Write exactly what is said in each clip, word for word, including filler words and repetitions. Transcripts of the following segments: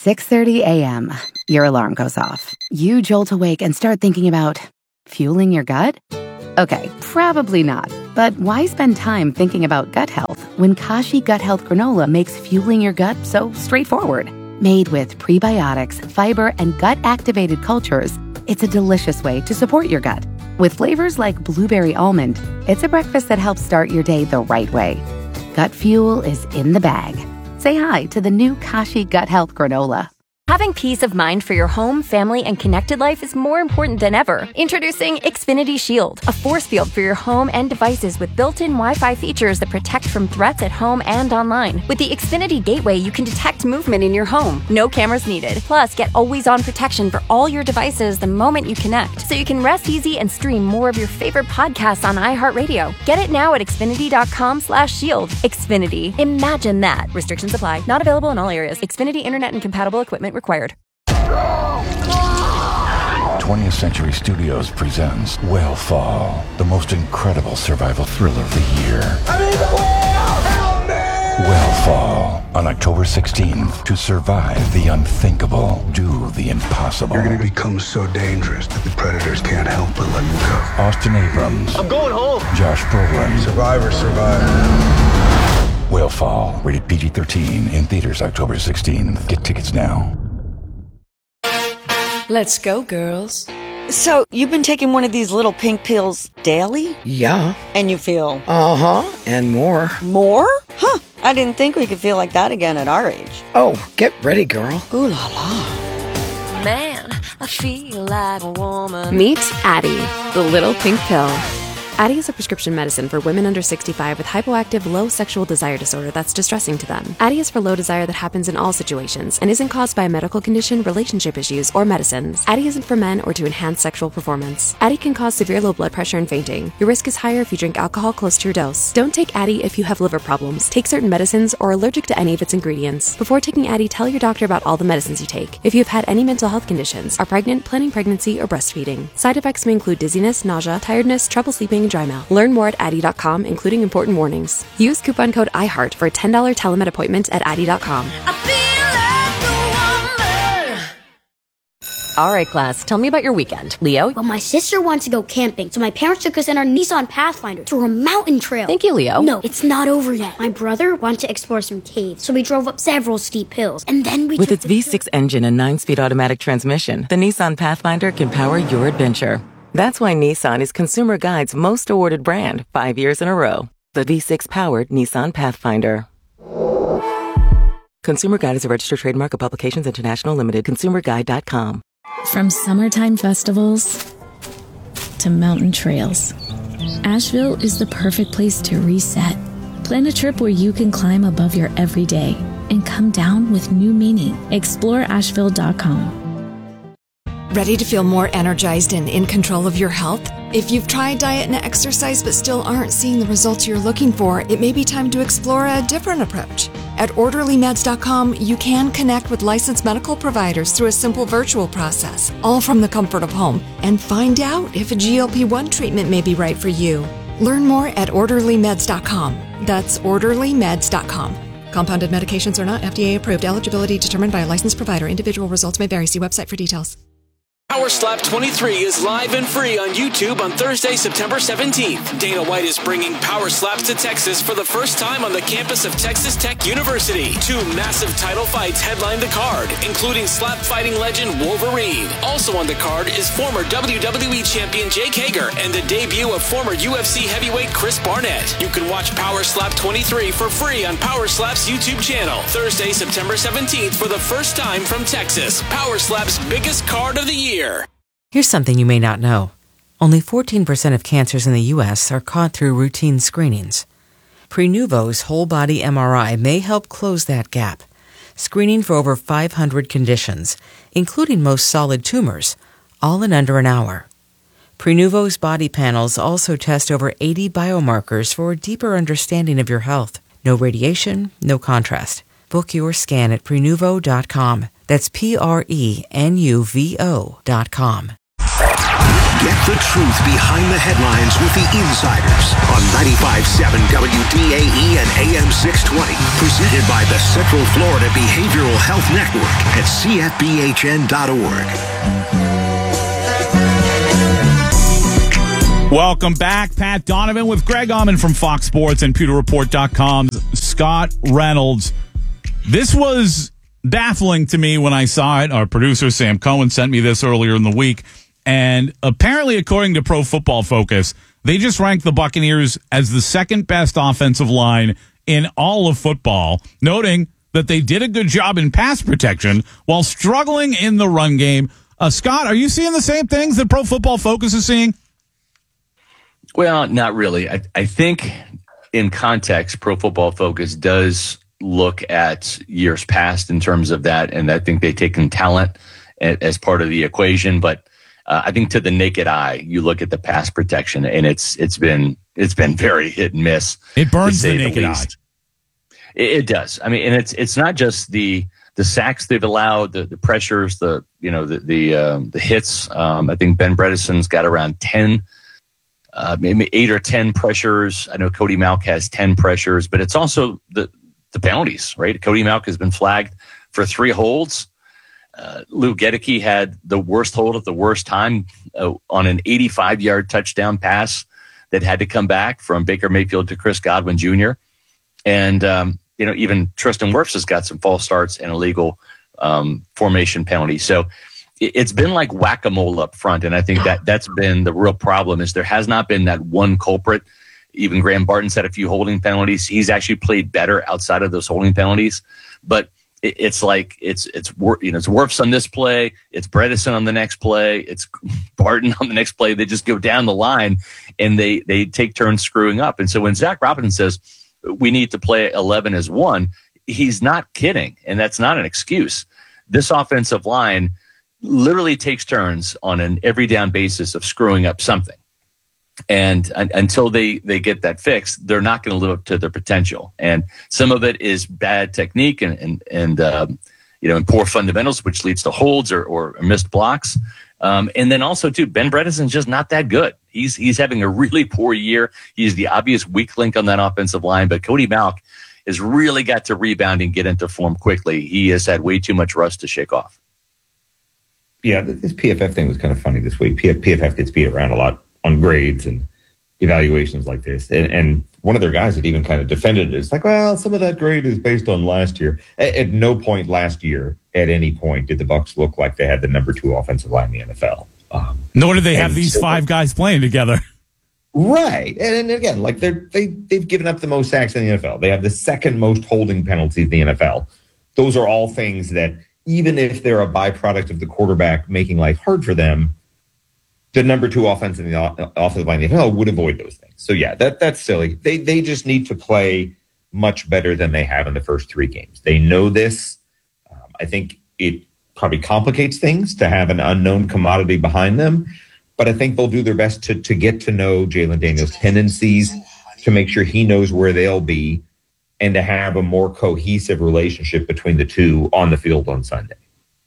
six thirty a.m., your alarm goes off. You jolt awake and start thinking about fueling your gut? Okay, probably not. But why spend time thinking about gut health when Kashi Gut Health Granola makes fueling your gut so straightforward? Made with prebiotics, fiber, and gut-activated cultures, it's a delicious way to support your gut. With flavors like blueberry almond, it's a breakfast that helps start your day the right way. Gut fuel is in the bag. Say hi to the new Kashi Gut Health Granola. Having peace of mind for your home, family, and connected life is more important than ever. Introducing Xfinity Shield, a force field for your home and devices with built-in Wi-Fi features that protect from threats at home and online. With the Xfinity Gateway, you can detect movement in your home. No cameras needed. Plus, get always-on protection for all your devices the moment you connect, so you can rest easy and stream more of your favorite podcasts on iHeartRadio. Get it now at Xfinity.com slash shield. Xfinity. Imagine that. Restrictions apply. Not available in all areas. Xfinity Internet and compatible equipment required. twentieth Century Studios presents Whale the most incredible survival thriller of the year. I mean, help me! Whale on October sixteenth. To survive the unthinkable, do the impossible. You're gonna become so dangerous that the predators can't help but let you go. Austin Abrams. I'm going home. Josh Brolin. Survivor, survivor. Whale, rated P G thirteen, in theaters October sixteenth. Get tickets now. Let's go, girls. So, you've been taking one of these little pink pills daily? Yeah. And you feel? Uh-huh, and more. More? Huh, I didn't think we could feel like that again at our age. Oh, get ready, girl. Ooh la la. Man, I feel like a woman. Meet Addyi, the little pink pill. Addyi is a prescription medicine for women under sixty-five with hypoactive low sexual desire disorder that's distressing to them. Addyi is for low desire that happens in all situations and isn't caused by a medical condition, relationship issues, or medicines. Addyi isn't for men or to enhance sexual performance. Addyi can cause severe low blood pressure and fainting. Your risk is higher if you drink alcohol close to your dose. Don't take Addyi if you have liver problems, take certain medicines, or are allergic to any of its ingredients. Before taking Addyi, tell your doctor about all the medicines you take. If you have had any mental health conditions, are pregnant, planning pregnancy, or breastfeeding. Side effects may include dizziness, nausea, tiredness, trouble sleeping, and dry mouth. Learn more at Addyi dot com, including important warnings. Use coupon code iHeart for a ten dollars telemed appointment at Addyi dot com. All right, class, tell me about your weekend. Leo? Well, my sister wants to go camping, so my parents took us in our Nissan Pathfinder to a mountain trail. Thank you, Leo. No, it's not over yet. My brother wanted to explore some caves, so we drove up several steep hills, and then we With its V six engine and nine-speed automatic transmission, the Nissan Pathfinder can power your adventure. That's why Nissan is Consumer Guide's most awarded brand five years in a row. The V six-powered Nissan Pathfinder. Consumer Guide is a registered trademark of Publications International Limited. consumer guide dot com. From summertime festivals to mountain trails, Asheville is the perfect place to reset. Plan a trip where you can climb above your everyday and come down with new meaning. explore asheville dot com. Ready to feel more energized and in control of your health? If you've tried diet and exercise but still aren't seeing the results you're looking for, it may be time to explore a different approach. At orderly meds dot com, you can connect with licensed medical providers through a simple virtual process, all from the comfort of home, and find out if a G L P one treatment may be right for you. Learn more at orderly meds dot com. That's orderly meds dot com. Compounded medications are not F D A approved. Eligibility determined by a licensed provider. Individual results may vary. See website for details. Power Slap twenty-three is live and free on YouTube on Thursday, September seventeenth. Dana White is bringing Power Slaps to Texas for the first time on the campus of Texas Tech University. Two massive title fights headline the card, including slap fighting legend Wolverine. Also on the card is former W W E champion Jake Hager and the debut of former U F C heavyweight Chris Barnett. You can watch Power Slap twenty-three for free on Power Slap's YouTube channel. Thursday, September seventeenth for the first time from Texas. Power Slap's biggest card of the year. Here's something you may not know. Only fourteen percent of cancers in the U S are caught through routine screenings. Prenuvo's whole-body M R I may help close that gap, screening for over five hundred conditions, including most solid tumors, all in under an hour. Prenuvo's body panels also test over eighty biomarkers for a deeper understanding of your health. No radiation, no contrast. Book your scan at prenuvo dot com. That's P R E N U V O dot com. Get the truth behind the headlines with the Insiders on ninety-five point seven W D A E and A M six twenty. Presented by the Central Florida Behavioral Health Network at C F B H N dot org. Welcome back. Pat Donovan with Greg Auman from Fox Sports and Pewter Report dot com's Scott Reynolds. This was baffling to me when I saw it. Our producer, Sam Cohen, sent me this earlier in the week. And apparently, according to Pro Football Focus, they just ranked the Buccaneers as the second best offensive line in all of football, noting that they did a good job in pass protection while struggling in the run game. Uh, Scott, are you seeing the same things that Pro Football Focus is seeing? Well, not really. I, I think in context, Pro Football Focus does look at years past in terms of that, and I think they take in talent as part of the equation. But uh, I think to the naked eye, you look at the pass protection, and it's it's been it's been very hit and miss. It burns the naked the eye. It, it does. I mean, and it's it's not just the the sacks they've allowed, the, the pressures, the you know the the um, the hits. Um, I think Ben Bredeson's got around ten. Uh, maybe eight or ten pressures. I know Cody Mauch has ten pressures, but it's also the the penalties, right? Cody Mauch has been flagged for three holds. Uh, Lou Gedeke had the worst hold at the worst time uh, on an eighty-five-yard touchdown pass that had to come back from Baker Mayfield to Chris Godwin Junior And, um, you know, even Tristan Wirfs has got some false starts and illegal um, formation penalties. So it's been like whack-a-mole up front, and I think that that's been the real problem is there has not been that one culprit. Even Graham Barton's had a few holding penalties. He's actually played better outside of those holding penalties, but it, it's like it's it's you know it's Wirfs on this play, it's Bredesen on the next play, it's Barton on the next play. They just go down the line and they they take turns screwing up. And so when Zach Robinson says we need to play eleven as one, he's not kidding, and that's not an excuse. This offensive line literally takes turns on an every down basis of screwing up something. And un- until they, they get that fixed, they're not going to live up to their potential. And some of it is bad technique and, and, and um, you know, and poor fundamentals, which leads to holds or, or missed blocks. Um, and then also, too, Ben Bredeson's just not that good. He's, he's having a really poor year. He's the obvious weak link on that offensive line. But Cody Mauch has really got to rebound and get into form quickly. He has had way too much rust to shake off. Yeah, this P F F thing was kind of funny this week. P F F gets beat around a lot on grades and evaluations like this. And, and one of their guys had even kind of defended it. It's like, well, some of that grade is based on last year. At, at no point last year, at any point, did the Bucs look like they had the number two offensive line in the N F L. Um, Nor do they have these so, five guys playing together. Right. And, and again, like they're, they, they've given up the most sacks in the N F L. They have the second most holding penalties in the N F L. Those are all things that, even if they're a byproduct of the quarterback making life hard for them, the number two offense in the offensive line in the N F L would avoid those things. So, yeah, that that's silly. They they just need to play much better than they have in the first three games. They know this. Um, I think it probably complicates things to have an unknown commodity behind them, but I think they'll do their best to, to get to know Jalen Daniels' tendencies, to make sure he knows where they'll be, and to have a more cohesive relationship between the two on the field on Sunday.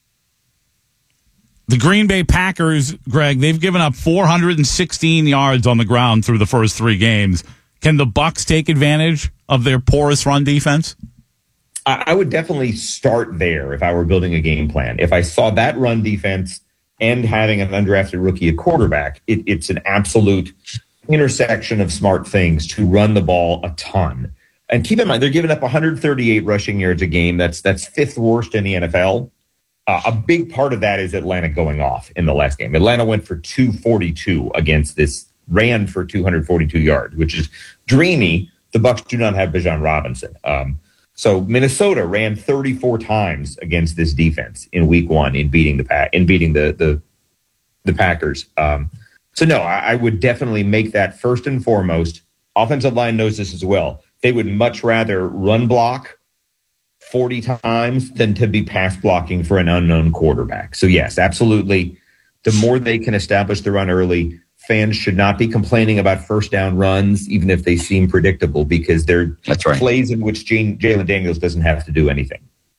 The Green Bay Packers, Greg, they've given up four hundred sixteen yards on the ground through the first three games. Can the Bucs take advantage of their porous run defense? I would definitely start there if I were building a game plan. If I saw that run defense and having an undrafted rookie at quarterback, it, it's an absolute intersection of smart things to run the ball a ton. And keep in mind, they're giving up one hundred thirty-eight rushing yards a game. That's that's fifth worst in the N F L. Uh, a big part of that is Atlanta going off in the last game. Atlanta went for two forty-two against this, ran for two hundred forty-two yards, which is dreamy. The Bucs do not have Bijan Robinson. Um, so Minnesota ran thirty-four times against this defense in week one in beating the pack in beating the the, the Packers. Um, so no, I, I would definitely make that first and foremost. Offensive line knows this as well. They would much rather run block forty times than to be pass blocking for an unknown quarterback. So, yes, absolutely. The more they can establish the run early, fans should not be complaining about first down runs, even if they seem predictable, because they're That's right. plays in which Jalen Daniels doesn't have to do anything.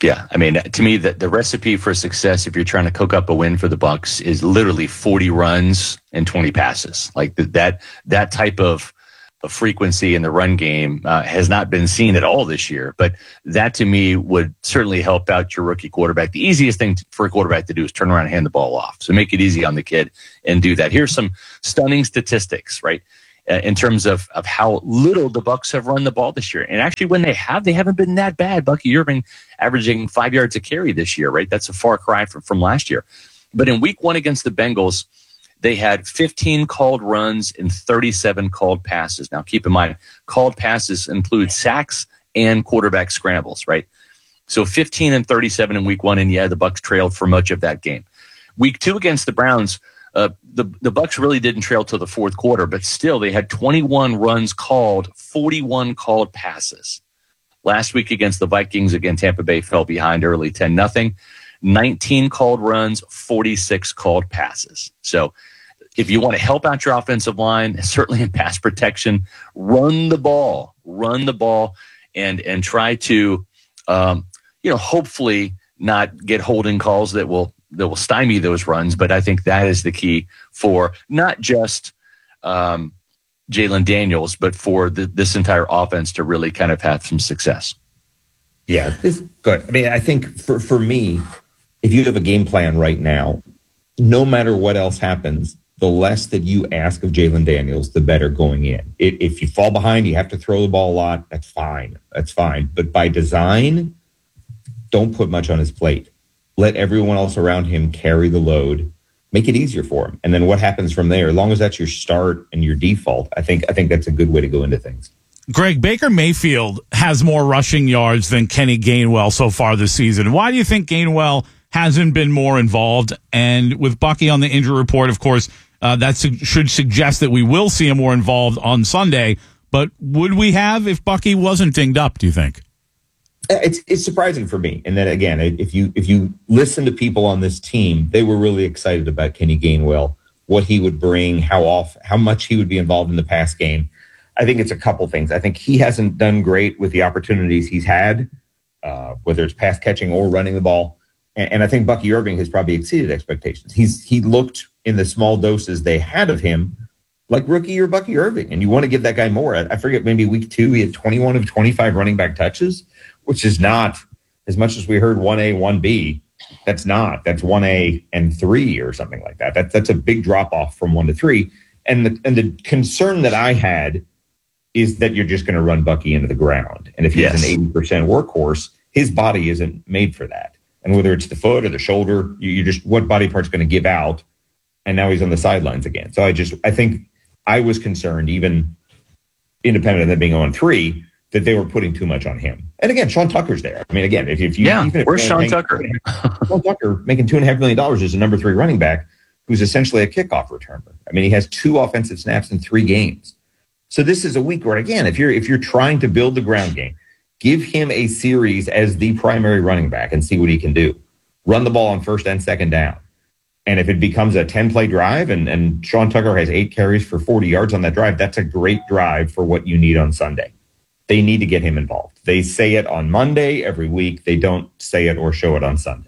Yeah, I mean, to me, the, the recipe for success, if you're trying to cook up a win for the Bucs, is literally forty runs and twenty passes. Like the, that that type of, of frequency in the run game uh, has not been seen at all this year. But that, to me, would certainly help out your rookie quarterback. The easiest thing to, for a quarterback to do is turn around and hand the ball off. So make it easy on the kid and do that. Here's some stunning statistics, right? Uh, in terms of, of how little the Bucs have run the ball this year. And actually, when they have, they haven't been that bad. Bucky Irving averaging five yards a carry this year, right? That's a far cry from, from last year. But in week one against the Bengals, they had fifteen called runs and thirty-seven called passes. Now, keep in mind, called passes include sacks and quarterback scrambles, right? So fifteen and thirty-seven in week one, and yeah, the Bucs trailed for much of that game. Week two against the Browns, Uh, the the Bucs really didn't trail till the fourth quarter, but still they had twenty-one runs called, forty-one called passes. Last week against the Vikings, again, Tampa Bay fell behind early ten nothing. nineteen called runs, forty-six called passes. So if you want to help out your offensive line, certainly in pass protection, run the ball, run the ball, and and try to, um, you know, hopefully not get holding calls that will that will stymie those runs. But I think that is the key for not just um, Jalen Daniels, but for the, this entire offense to really kind of have some success. Yeah, it's good. I mean, I think for, for me, if you have a game plan right now, no matter what else happens, the less that you ask of Jalen Daniels, the better going in. If, if you fall behind, you have to throw the ball a lot. That's fine. That's fine. But by design, don't put much on his plate. Let everyone else around him carry the load. Make it easier for him. And then what happens from there, as long as that's your start and your default, I think I think that's a good way to go into things. Greg, Baker Mayfield has more rushing yards than Kenny Gainwell so far this season. Why do you think Gainwell hasn't been more involved? And with Bucky on the injury report, of course, uh, that su- should suggest that we will see him more involved on Sunday. But would we have if Bucky wasn't dinged up, do you think? It's it's surprising for me. And then again, if you if you listen to people on this team, they were really excited about Kenny Gainwell, what he would bring, how off, how much he would be involved in the pass game. I think it's a couple things. I think he hasn't done great with the opportunities he's had, uh, whether it's pass catching or running the ball. And, and I think Bucky Irving has probably exceeded expectations. He's he looked in the small doses they had of him like rookie or Bucky Irving, and you want to give that guy more. I, I forget, maybe week two he had twenty-one of twenty-five running back touches, which is not, as much as we heard one A, one B, that's not. That's one A and three or something like that. that that's a big drop-off from one to three. And the, and the concern that I had is that you're just going to run Bucky into the ground. And if he's yes. an eighty percent workhorse, his body isn't made for that. And whether it's the foot or the shoulder, you, you just, what body part's going to give out? And now he's on the sidelines again. So I just, I think I was concerned, even independent of them being on three, that they were putting too much on him. And again, Sean Tucker's there. I mean, again, if, if you yeah, even if where's Sean making, Tucker? Sean Tucker making two and a half million dollars as a number three running back, who's essentially a kickoff returner. I mean, he has two offensive snaps in three games. So this is a week where, again, if you're if you're trying to build the ground game, give him a series as the primary running back and see what he can do. Run the ball on first and second down. And if it becomes a ten-play drive and, and Sean Tucker has eight carries for forty yards on that drive, that's a great drive for what you need on Sunday. They need to get him involved. They say it on Monday every week. They don't say it or show it on Sunday.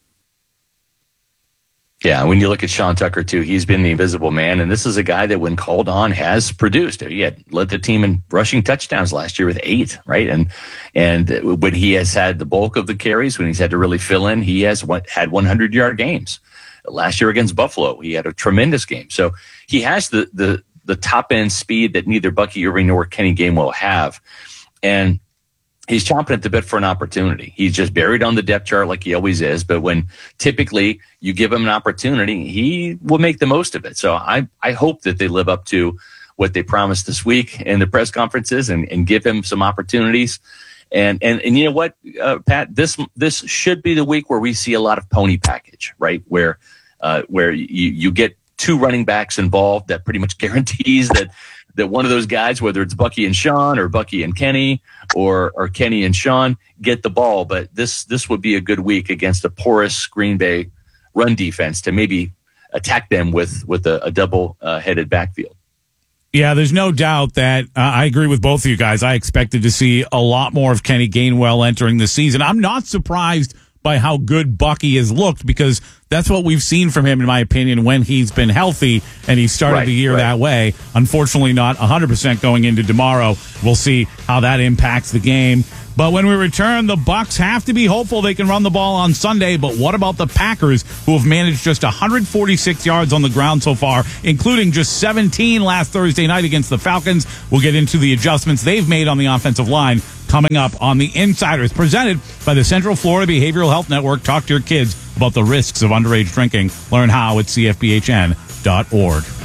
Yeah, when you look at Sean Tucker, too, he's been the invisible man. And this is a guy that, when called on, has produced. He had led the team in rushing touchdowns last year with eight, right? And and when he has had the bulk of the carries, when he's had to really fill in, he has had one hundred-yard games. Last year against Buffalo, he had a tremendous game. So he has the the the top-end speed that neither Bucky Irving nor Kenny Gainwell have. And he's chomping at the bit for an opportunity. He's just buried on the depth chart like he always is. But when typically you give him an opportunity, he will make the most of it. So I, I hope that they live up to what they promised this week in the press conferences and, and give him some opportunities. And, and, and you know what, uh, Pat, this, this should be the week where we see a lot of pony package, right? Where, uh, where you, you get two running backs involved that pretty much guarantees that, that one of those guys, whether it's Bucky and Sean or Bucky and Kenny or or Kenny and Sean, get the ball. But this this would be a good week against a porous Green Bay run defense to maybe attack them with with a, a double uh, headed backfield. Yeah, there's no doubt that uh, I agree with both of you guys. I expected to see a lot more of Kenny Gainwell entering the season. I'm not surprised by how good Bucky has looked because that's what we've seen from him, in my opinion, when he's been healthy and he started right, the year right. that way. Unfortunately, not one hundred percent going into tomorrow. We'll see how that impacts the game. But when we return, the Bucs have to be hopeful they can run the ball on Sunday. But what about the Packers, who have managed just one hundred forty-six yards on the ground so far, including just seventeen last Thursday night against the Falcons? We'll get into the adjustments they've made on the offensive line coming up on the Insiders, presented by the Central Florida Behavioral Health Network. Talk to your kids about the risks of underage drinking. Learn how at C F B H N dot org.